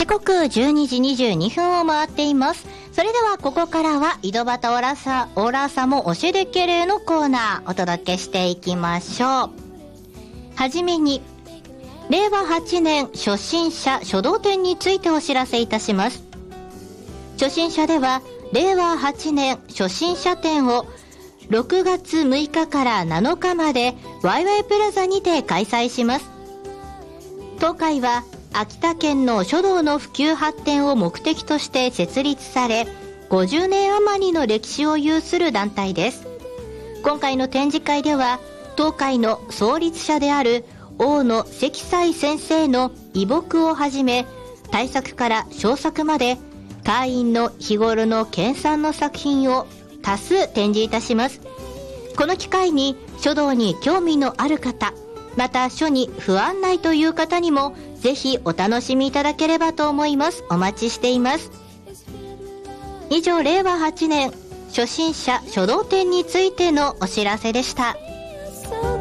時刻12時22分を回っています。それではここからは井戸端オラーサも教えてけれのコーナーお届けしていきましょう。はじめに令和8年初心者書道展についてお知らせいたします。初心者では令和8年初心者展を6月6日から7日までワイワイプラザにて開催します。当会は秋田県の書道の普及発展を目的として設立され、50年余りの歴史を有する団体です。今回の展示会では当会の創立者である大野積斎先生の遺木をはじめ、大作から小作まで会員の日頃の研鑽の作品を多数展示いたします。この機会に書道に興味のある方、また書に不安ないという方にもぜひお楽しみいただければと思います。お待ちしています。以上、令和8年初心者書道展についてのお知らせでした。